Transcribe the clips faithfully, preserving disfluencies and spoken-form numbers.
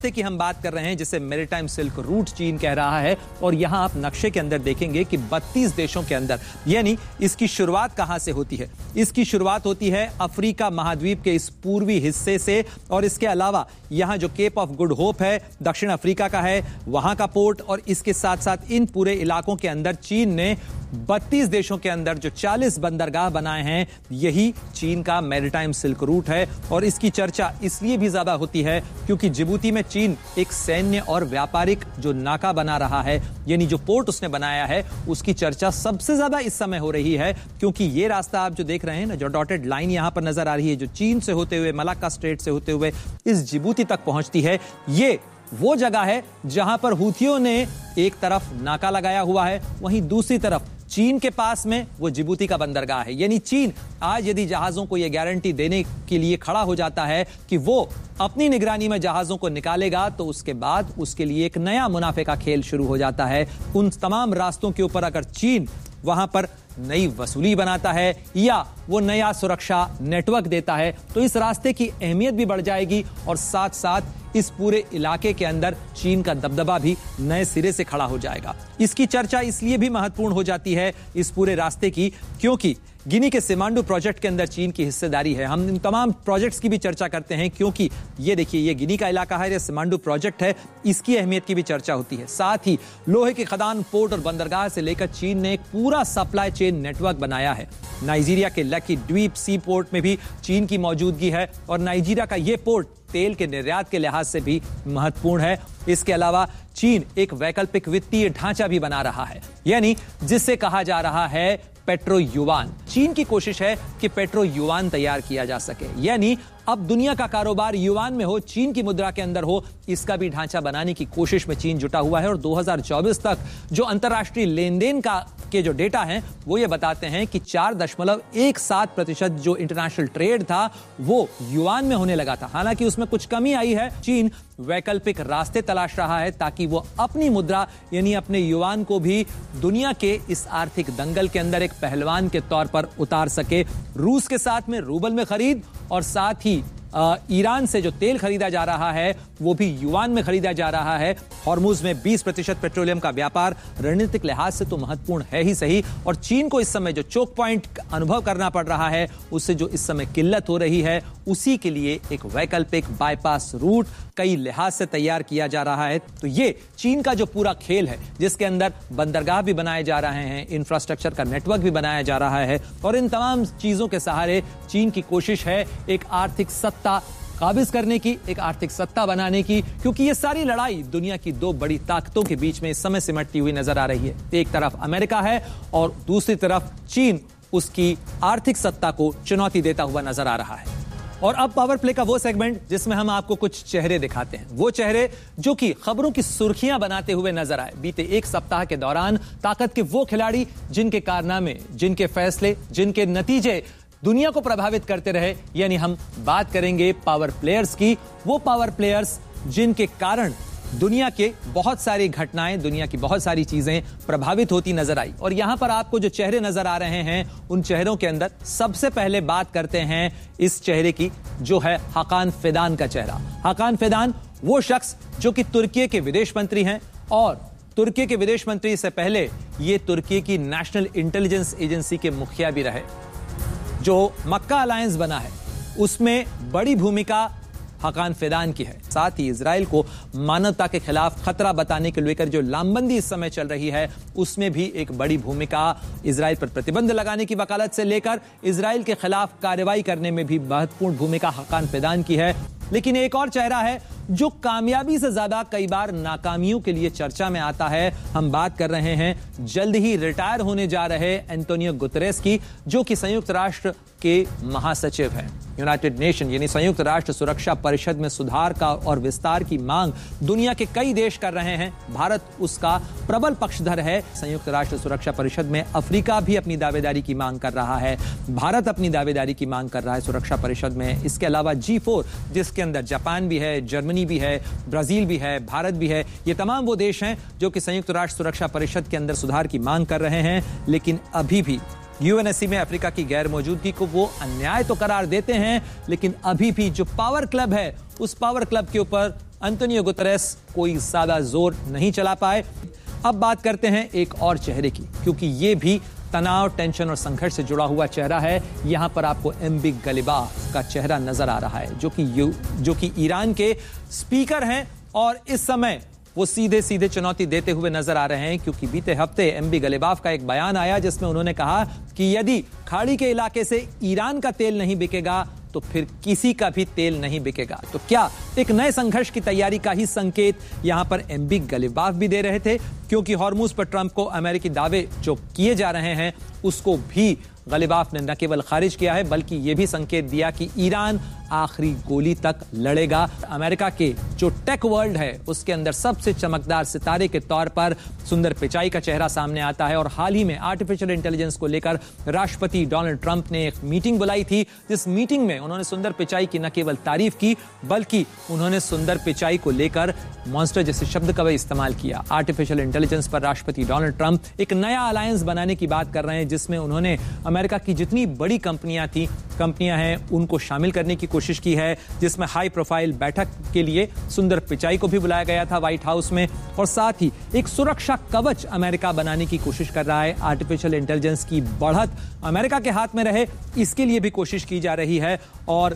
की हम बात कर रहे हैं जिसे मैरीटाइम सिल्क रूट चीन कह रहा है। और यहां आप नक्शे के अंदर देखेंगे कि बत्तीस देशों के अंदर, यानी इसकी शुरुआत कहां से होती है? इसकी शुरुआत होती है अफ्रीका महाद्वीप के इस पूर्वी हिस्से से। और इसके अलावा यहां जो केप ऑफ गुड होप है, दक्षिण अफ्रीका का है, वहां का पोर्ट, और इसके साथ साथ इन पूरे इलाकों के अंदर चीन ने बत्तीस देशों के अंदर जो चालीस बंदरगाह बनाए हैं, यही चीन का मैरीटाइम सिल्क रूट है। और इसकी चर्चा इसलिए भी ज्यादा होती है क्योंकि जिबूती में चीन एक सैन्य और व्यापारिक जो नाका बना रहा है, यानी जो पोर्ट उसने बनाया है, उसकी चर्चा सबसे ज्यादा इस समय हो रही है। क्योंकि ये रास्ता आप जो देख रहे हैं ना, जो डॉटेड लाइन यहां पर नजर आ रही है, जो चीन से होते हुए मलाक्का स्ट्रेट से होते हुए इस जिबूती तक पहुंचती है, ये वो जगह है जहां पर हूथियों ने एक तरफ नाका लगाया हुआ है, वहीं दूसरी तरफ चीन के पास में वो जिबूती का बंदरगाह है। यानी चीन आज यदि जहाजों को यह गारंटी देने के लिए खड़ा हो जाता है कि वो अपनी निगरानी में जहाजों को निकालेगा, तो उसके बाद उसके लिए एक नया मुनाफे का खेल शुरू हो जाता है। उन तमाम रास्तों के ऊपर अगर चीन वहां पर नई वसूली बनाता है या वो नया सुरक्षा नेटवर्क देता है, तो इस रास्ते की अहमियत भी बढ़ जाएगी और साथ साथ इस पूरे इलाके के अंदर चीन का दबदबा भी नए सिरे से खड़ा हो जाएगा। इसकी चर्चा इसलिए भी महत्वपूर्ण हो जाती है इस पूरे रास्ते की, क्योंकि गिनी के सिमांडू प्रोजेक्ट के अंदर चीन की हिस्सेदारी है। हम इन तमाम प्रोजेक्ट्स की भी चर्चा करते हैं क्योंकि ये देखिए, ये गिनी का इलाका है, ये सिमांडू प्रोजेक्ट है, इसकी अहमियत की भी चर्चा होती है। साथ ही लोहे के खदान, पोर्ट और बंदरगाह से लेकर चीन ने एक पूरा सप्लाई चेन नेटवर्क बनाया है। नाइजीरिया के लकी द्वीप सी पोर्ट में भी चीन की मौजूदगी है और नाइजीरिया का यह पोर्ट तेल के निर्यात के लिहाज से भी महत्वपूर्ण है। इसके अलावा चीन एक वैकल्पिक वित्तीय ढांचा भी बना रहा है, यानी जिससे कहा जा रहा है पेट्रो युवान। चीन की कोशिश है कि पेट्रो युवान तैयार किया जा सके, यानी अब दुनिया का कारोबार युवान में हो, चीन की मुद्रा के अंदर हो, इसका भी ढांचा बनाने की कोशिश में चीन जुटा हुआ है। और दो हज़ार चौबीस तक जो अंतर्राष्ट्रीय लेन देन का के जो डेटा हैं, वो ये बताते हैं कि चार दशमलव एक सात प्रतिशत जो इंटरनेशनल ट्रेड था वो युआन में होने लगा था। हालांकि उसमें कुछ कमी आई है। चीन वैकल्पिक रास्ते तलाश रहा है ताकि वो अपनी मुद्रा यानी अपने युआन को भी दुनिया के इस आर्थिक दंगल के अंदर एक पहलवान के तौर पर उतार सके। रूस के साथ में रूबल में खरीद और साथ ही ईरान से जो तेल खरीदा जा रहा है वो भी युआन में खरीदा जा रहा है। हॉर्मुज में बीस प्रतिशत पेट्रोलियम का व्यापार रणनीतिक लिहाज से तो महत्वपूर्ण है ही सही, और चीन को इस समय जो चोक पॉइंट अनुभव करना पड़ रहा है, उससे जो इस समय किल्लत हो रही है, उसी के लिए एक वैकल्पिक बाईपास रूट कई लिहाज से तैयार किया जा रहा है। तो ये चीन का जो पूरा खेल है, जिसके अंदर बंदरगाह भी बनाए जा रहे हैं, इंफ्रास्ट्रक्चर का नेटवर्क भी बनाया जा रहा है, और इन तमाम चीजों के सहारे चीन की कोशिश है एक आर्थिक सत्ता काबिज करने की, एक आर्थिक सत्ता बनाने की। क्योंकि ये सारी लड़ाई दुनिया की दो बड़ी ताकतों के बीच में इस समय सिमटती हुई नजर आ रही है। एक तरफ अमेरिका है और दूसरी तरफ चीन उसकी आर्थिक सत्ता को चुनौती देता हुआ नजर आ रहा है। और अब पावर प्ले का वो सेगमेंट जिसमें हम आपको कुछ चेहरे दिखाते हैं, वो चेहरे जो कि खबरों की सुर्खियां बनाते हुए नजर आए बीते एक सप्ताह के दौरान। ताकत के वो खिलाड़ी जिनके कारनामे, जिनके फैसले, जिनके नतीजे दुनिया को प्रभावित करते रहे, यानी हम बात करेंगे पावर प्लेयर्स की। वो पावर प्लेयर्स जिनके कारण दुनिया के बहुत सारी घटनाएं, दुनिया की बहुत सारी चीजें प्रभावित होती नजर आई। और यहां पर आपको जो चेहरे नजर आ रहे हैं, उन चेहरों के अंदर सबसे पहले बात करते हैं इस चेहरे की, जो है हाकान फिदान का चेहरा। हाकान फिदान वो शख्स जो कि तुर्की के विदेश मंत्री हैं, और तुर्की के विदेश मंत्री से पहले ये तुर्की की नेशनल इंटेलिजेंस एजेंसी के मुखिया भी रहे। जो मक्का अलायंस बना है उसमें बड़ी भूमिका हाकान फिदान की है। साथ ही इजराइल को मानवता के खिलाफ खतरा बताने को लेकर जो लामबंदी इस समय चल रही है, उसमें भी एक बड़ी भूमिका, इजराइल पर प्रतिबंध लगाने की वकालत से लेकर इजराइल के खिलाफ कार्रवाई करने में भी महत्वपूर्ण भूमिका हाकान फिदान की है। लेकिन एक और चेहरा है जो कामयाबी से ज्यादा कई बार नाकामियों के लिए चर्चा में आता है। हम बात कर रहे हैं जल्द ही रिटायर होने जा रहे एंटोनियो गुतेरेस की, जो कि संयुक्त राष्ट्र के महासचिव हैं। यूनाइटेड नेशन यानी संयुक्त राष्ट्र सुरक्षा परिषद में सुधार का और विस्तार की मांग दुनिया के कई देश कर रहे हैं। भारत उसका प्रबल पक्षधर है। संयुक्त राष्ट्र सुरक्षा परिषद में अफ्रीका भी अपनी दावेदारी की मांग कर रहा है, भारत अपनी दावेदारी की मांग कर रहा है सुरक्षा परिषद में। इसके अलावा जी फोर, जिसके अंदर जापान भी है, जर्मनी भी है, ब्राजील भी है, भारत भी है, ये तमाम वो देश हैं जो कि संयुक्त राष्ट्र सुरक्षा परिषद के अंदर सुधार की मांग कर रहे हैं। लेकिन अभी भी यूएनएससी में अफ्रीका की गैर मौजूदगी को वो अन्याय तो करार देते हैं, लेकिन अभी भी जो पावर क्लब है, उस पावर क्लब के ऊपर अंतोनियो गुतेरेस कोई ज्यादा जोर नहीं चला पाए। अब बात करते हैं एक और चेहरे की, क्योंकि ये भी तनाव, टेंशन और संघर्ष से जुड़ा हुआ चेहरा है। यहां पर आपको एम्बी गलीबाफ का चेहरा नजर आ रहा है, जो कि जो कि ईरान के स्पीकर हैं और इस समय वो सीधे सीधे चुनौती देते हुए नजर आ रहे हैं, क्योंकि बीते हफ्ते एम्बी गलीबाफ का एक बयान आया जिसमें उन्होंने कहा कि यदि खाड़ी के इलाके से ईरान का तेल नहीं बिकेगा तो फिर किसी का भी तेल नहीं बिकेगा। तो क्या एक नए संघर्ष की तैयारी का ही संकेत यहां पर एम्बी गलीबाफ भी दे रहे थे, क्योंकि हॉर्मुज पर ट्रंप को अमेरिकी दावे जो किए जा रहे हैं उसको भी गलीबाफ ने न केवल खारिज किया है, बल्कि यह भी संकेत दिया कि ईरान आखिरी गोली तक लड़ेगा। अमेरिका के जो टेक वर्ल्ड है उसके अंदर सबसे चमकदार सितारे के तौर पर सुंदर पिचाई का चेहरा सामने आता है और हाल ही में आर्टिफिशियल इंटेलिजेंस को लेकर राष्ट्रपति डोनाल्ड ट्रंप ने एक मीटिंग बुलाई थी, जिस मीटिंग में उन्होंने सुंदर पिचाई की न केवल तारीफ की बल्कि उन्होंने सुंदर पिचाई को लेकर मॉन्स्टर जैसे शब्द का भी इस्तेमाल किया। आर्टिफिशियल इंटेलिजेंस पर राष्ट्रपति डोनाल्ड ट्रंप एक नया अलायंस बनाने की बात कर रहे हैं, जिसमें उन्होंने अमेरिका की जितनी बड़ी कंपनियां थी कंपनियां हैं उनको शामिल करने की कोशिश की है, जिसमें हाई प्रोफाइल बैठक के लिए सुंदर पिचाई को भी बुलाया गया था व्हाइट हाउस में, और साथ ही एक सुरक्षा कवच अमेरिका बनाने की कोशिश कर रहा है। आर्टिफिशियल इंटेलिजेंस की बढ़त अमेरिका के हाथ में रहे, इसके लिए भी कोशिश की जा रही है। और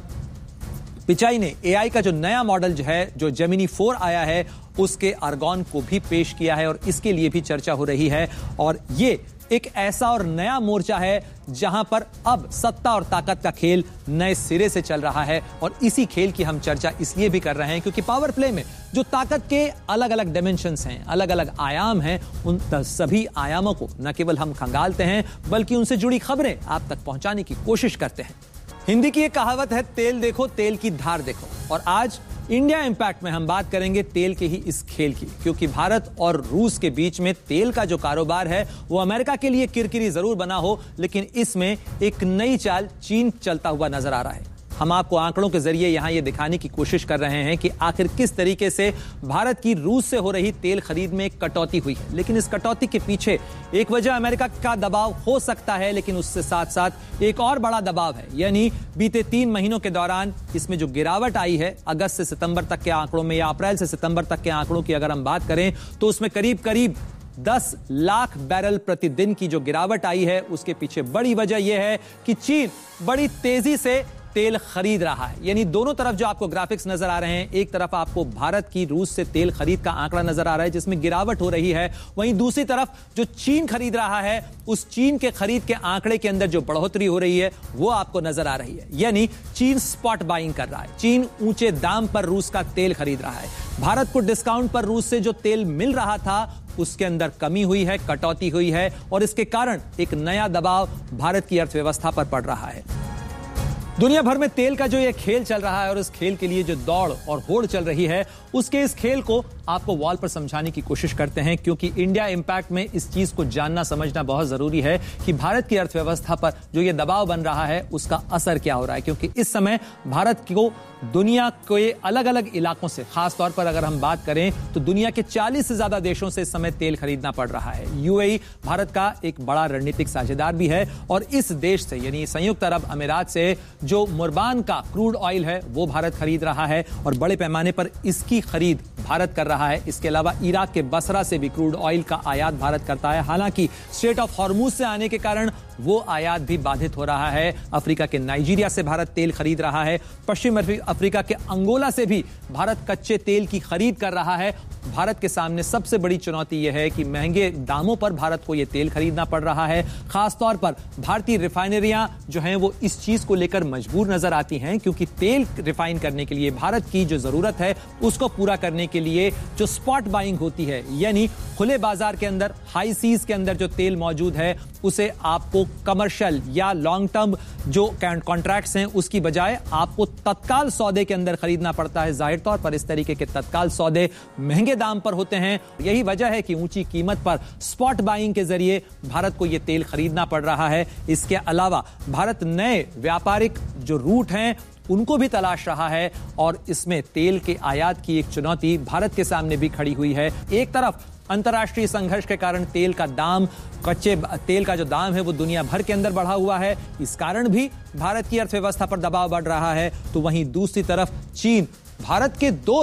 पिचाई ने एआई का जो नया मॉडल जो है, जो जेमिनी फोर आया है, उसके आर्गॉन को भी पेश किया है और इसके लिए भी चर्चा हो रही है। और ये एक ऐसा और नया मोर्चा है जहां पर अब सत्ता और ताकत का खेल नए सिरे से चल रहा है, और इसी खेल की हम चर्चा इसलिए भी कर रहे हैं क्योंकि पावर प्ले में जो ताकत के अलग अलग डायमेंशंस हैं, अलग अलग आयाम हैं, उन सभी आयामों को न केवल हम खंगालते हैं बल्कि उनसे जुड़ी खबरें आप तक पहुंचाने की कोशिश करते हैं। हिंदी की एक कहावत है, तेल देखो तेल की धार देखो, और आज इंडिया इंपैक्ट में हम बात करेंगे तेल के ही इस खेल की, क्योंकि भारत और रूस के बीच में तेल का जो कारोबार है वो अमेरिका के लिए किरकिरी जरूर बना हो, लेकिन इसमें एक नई चाल चीन चलता हुआ नजर आ रहा है। हम आपको आंकड़ों के जरिए यहां ये दिखाने की कोशिश कर रहे हैं कि आखिर किस तरीके से भारत की रूस से हो रही तेल खरीद में कटौती हुई है, लेकिन इस कटौती के पीछे एक वजह अमेरिका का दबाव हो सकता है, लेकिन उससे साथ साथ एक और बड़ा दबाव है, यानी बीते तीन महीनों के दौरान इसमें जो गिरावट आई है अगस्त से सितंबर तक के आंकड़ों में या अप्रैल से सितंबर तक के आंकड़ों की अगर हम बात करें तो उसमें करीब करीब दस लाख बैरल प्रतिदिन की जो गिरावट आई है, उसके पीछे बड़ी वजह यह है कि चीन बड़ी तेजी से तेल खरीद रहा है। यानी दोनों तरफ जो आपको ग्राफिक्स नजर आ रहे हैं, एक तरफ आपको भारत की रूस से तेल खरीद का आंकड़ा नजर आ रहा है जिसमें गिरावट हो रही है, वहीं दूसरी तरफ जो चीन खरीद रहा है उस चीन के खरीद के आंकड़े के अंदर जो बढ़ोतरी हो रही है वो आपको नजर आ रही है। यानी चीन स्पॉट बाइंग कर रहा है, चीन ऊंचे दाम पर रूस का तेल खरीद रहा है। भारत को डिस्काउंट पर रूस से जो तेल मिल रहा था उसके अंदर कमी हुई है, कटौती हुई है, और इसके कारण एक नया दबाव भारत की अर्थव्यवस्था पर पड़ रहा है। दुनिया भर में तेल का जो ये खेल चल रहा है और इस खेल के लिए जो दौड़ और होड़ चल रही है, उसके इस खेल को आपको वॉल पर समझाने की कोशिश करते हैं, क्योंकि इंडिया इंपैक्ट में इस चीज को जानना समझना बहुत जरूरी है कि भारत की अर्थव्यवस्था पर जो ये दबाव बन रहा है उसका असर क्या हो रहा है। क्योंकि इस समय भारत को दुनिया के अलग अलग इलाकों से, खासतौर पर अगर हम बात करें तो दुनिया के चालीस से ज्यादा देशों से इस समय तेल खरीदना पड़ रहा है। यूएई भारत का एक बड़ा रणनीतिक साझेदार भी है, और इस देश से यानी संयुक्त अरब अमीरात से जो मुर्बान का क्रूड ऑयल है वो भारत खरीद रहा है और बड़े पैमाने पर इसकी खरीद भारत कर रहा है। इसके अलावा इराक के बसरा से भी क्रूड ऑयल का आयात भारत करता है, हालांकि स्ट्रेट ऑफ हॉर्मुज से आने के कारण वो आयात भी बाधित हो रहा है। अफ्रीका के नाइजीरिया से भारत तेल खरीद रहा है, पश्चिम अफ्रीका के अंगोला से भी भारत कच्चे तेल की खरीद कर रहा है। भारत के सामने सबसे बड़ी चुनौती यह है कि महंगे दामों पर भारत को यह तेल खरीदना पड़ रहा है। खासतौर पर भारतीय रिफाइनरियां जो हैं वो इस चीज को लेकर मजबूर नजर आती हैं, क्योंकि तेल रिफाइन करने के लिए भारत की जो जरूरत है उसको पूरा करने के लिए जो स्पॉट बाइंग होती है, यानी खुले बाजार के अंदर, हाई सीज के अंदर जो तेल मौजूद है उसे आपको कमर्शियल या लॉन्ग टर्म जो कॉन्ट्रैक्ट्स हैं उसकी बजाय आपको तत्काल सौदे के अंदर खरीदना पड़ता है। जाहिर तौर पर इस तरीके के तत्काल सौदे महंगे दाम पर होते हैं। यही वजह है कि ऊंची कीमत पर स्पॉट बाइंग के जरिए भारत को यह तेल खरीदना पड़ रहा है। इसके अलावा भारत नए व्यापारिक जो रूट हैं उनको भी तलाश रहा है, और इसमें तेल के आयात की एक चुनौती भारत के सामने भी खड़ी हुई है। एक तरफ अंतर्राष्ट्रीय संघर्ष के कारण तेल का दाम, कच्चे तेल का जो दाम है वो दुनिया भर के अंदर बढ़ा हुआ है, इस कारण भी भारत की अर्थव्यवस्था पर दबाव बढ़ रहा है। तो वहीं दूसरी तरफ चीन, भारत के दोस्त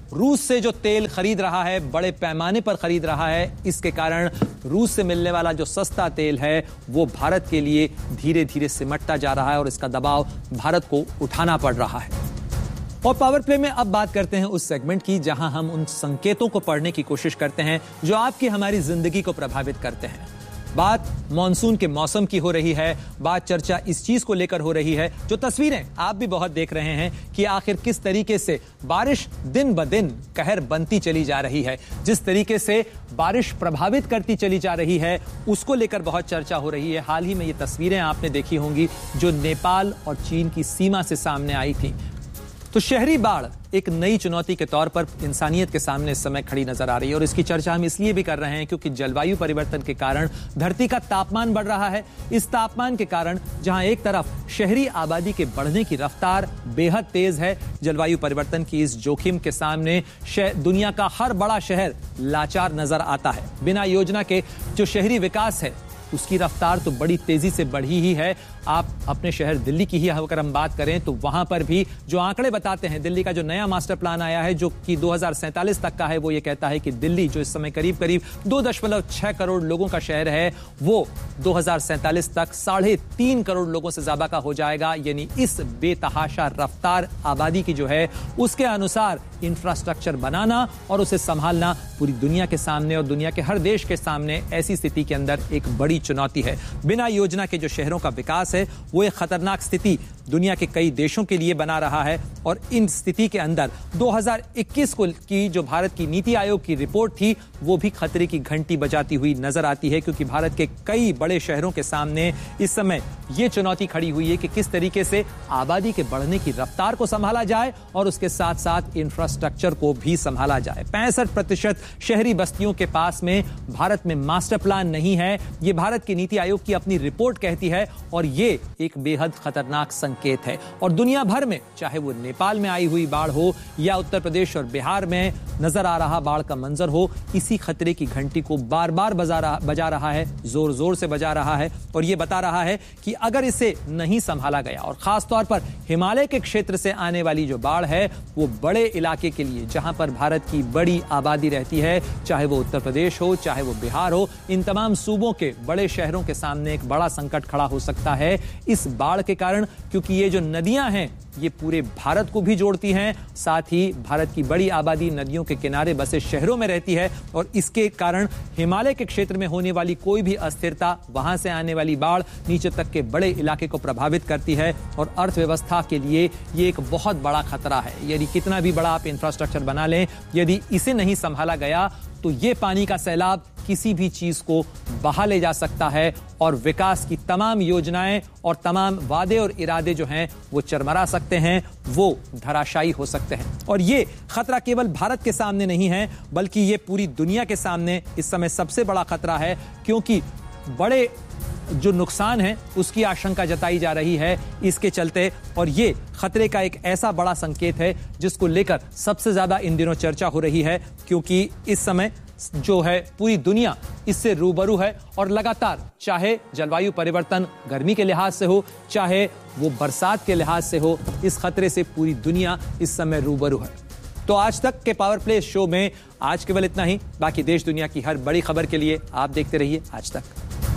रूस से जो तेल खरीद रहा है, बड़े पैमाने पर खरीद रहा है, इसके कारण रूस से मिलने वाला जो सस्ता तेल है वो भारत के लिए धीरे धीरे सिमटता जा रहा है और इसका दबाव भारत को उठाना पड़ रहा है। और पावर प्ले में अब बात करते हैं उस सेगमेंट की जहां हम उन संकेतों को पढ़ने की कोशिश करते हैं जो आपकी हमारी जिंदगी को प्रभावित करते हैं। बात मॉनसून के मौसम की हो रही है, बात चर्चा इस चीज को लेकर हो रही है, जो तस्वीरें आप भी बहुत देख रहे हैं कि आखिर किस तरीके से बारिश दिन ब दिन कहर बनती चली जा रही है, जिस तरीके से बारिश प्रभावित करती चली जा रही है उसको लेकर बहुत चर्चा हो रही है। हाल ही में ये तस्वीरें आपने देखी होंगी जो नेपाल और चीन की सीमा से सामने आई थी। तो शहरी बाढ़ एक नई चुनौती के तौर पर इंसानियत के सामने इस समय खड़ी नजर आ रही है और इसकी चर्चा हम इसलिए भी कर रहे हैं क्योंकि जलवायु परिवर्तन के कारण धरती का तापमान बढ़ रहा है। इस तापमान के कारण जहां एक तरफ शहरी आबादी के बढ़ने की रफ्तार बेहद तेज है, जलवायु परिवर्तन की इस जोखिम के सामने दुनिया का हर बड़ा शहर लाचार नजर आता है। बिना योजना के जो शहरी विकास है उसकी रफ्तार तो बड़ी तेजी से बढ़ी ही है। आप अपने शहर दिल्ली की ही अगर हम बात करें तो वहां पर भी जो आंकड़े बताते हैं, दिल्ली का जो नया मास्टर प्लान आया है जो कि दो हज़ार सैंतालीस तक का है, वो ये कहता है कि दिल्ली जो इस समय करीब करीब दो दशमलव छह करोड़ लोगों का शहर है, वो दो हज़ार सैंतालीस तक साढ़े तीन करोड़ लोगों से ज्यादा का हो जाएगा। यानी इस बेतहाशा रफ्तार आबादी की जो है उसके अनुसार इंफ्रास्ट्रक्चर बनाना और उसे संभालना पूरी दुनिया के सामने और दुनिया के हर देश के सामने ऐसी स्थिति के अंदर एक बड़ी चुनौती है। बिना योजना के जो शहरों का विकास है वो एक खतरनाक स्थिति दुनिया के कई देशों के लिए बना रहा है और इन स्थिति के अंदर दो हज़ार इक्कीस को की जो भारत की नीति आयोग की रिपोर्ट थी वो भी खतरे की घंटी बजाती हुई नजर आती है, क्योंकि भारत के कई बड़े शहरों के सामने इस समय ये चुनौती खड़ी हुई है कि किस तरीके से आबादी के बढ़ने की रफ्तार को संभाला जाए और उसके साथ साथ इंफ्रास्ट्रक्चर को भी संभाला जाए। पैंसठ प्रतिशत शहरी बस्तियों के पास में भारत में मास्टर प्लान नहीं है, ये भारत की नीति आयोग की अपनी रिपोर्ट कहती है और ये एक बेहद खतरनाक संकेत है। और दुनिया भर में, चाहे वो नेपाल में आई हुई बाढ़ हो या उत्तर प्रदेश और बिहार में नजर आ रहा बाढ़ का मंजर हो, इसी खतरे की घंटी को बार बार बजा रहा बजा रहा है, जोर जोर से बजा रहा है और ये बता रहा है कि अगर इसे नहीं संभाला गया और खास तौर पर हिमालय के क्षेत्र से आने वाली जो बाढ़ है वो बड़े इलाके के लिए जहां पर भारत की बड़ी आबादी रहती है, चाहे वो उत्तर प्रदेश हो चाहे वो बिहार हो, इन तमाम सूबों के बड़े शहरों के सामने एक बड़ा संकट खड़ा हो सकता है इस बाढ़ के कारण। क्योंकि ये जो नदियां हैं ये पूरे भारत को भी जोड़ती हैं, साथ ही भारत की बड़ी आबादी नदियों के किनारे बसे शहरों में रहती है और इसके कारण हिमालय के क्षेत्र में होने वाली कोई भी अस्थिरता, वहां से आने वाली बाढ़ नीचे तक के बड़े इलाके को प्रभावित करती है और अर्थव्यवस्था के लिए ये एक बहुत बड़ा खतरा है। यदि कितना भी बड़ा आप इंफ्रास्ट्रक्चर बना लें, यदि इसे नहीं संभाला गया तो ये पानी का सैलाब किसी भी चीज को बहा ले जा सकता है और विकास की तमाम योजनाएं और तमाम वादे और इरादे जो हैं वो चरमरा सकते हैं, वो धराशायी हो सकते हैं। और ये खतरा केवल भारत के सामने नहीं है बल्कि ये पूरी दुनिया के सामने इस समय सबसे बड़ा खतरा है, क्योंकि बड़े जो नुकसान है उसकी आशंका जताई जा रही है इसके चलते। और ये खतरे का एक ऐसा बड़ा संकेत है जिसको लेकर सबसे ज्यादा इन दिनों चर्चा हो रही है, क्योंकि इस समय जो है पूरी दुनिया इससे रूबरू है और लगातार, चाहे जलवायु परिवर्तन गर्मी के लिहाज से हो चाहे वो बरसात के लिहाज से हो, इस खतरे से पूरी दुनिया इस समय रूबरू है। तो आज तक के पावर प्ले शो में आज केवल इतना ही। बाकी देश दुनिया की हर बड़ी खबर के लिए आप देखते रहिए आज तक।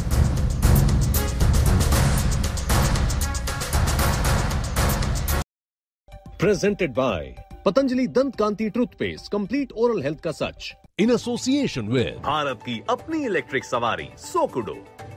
Presented by Patanjali Dant Kanti Toothpaste, Complete Oral Health का सच, in association with भारत की अपनी इलेक्ट्रिक सवारी सोकुडो।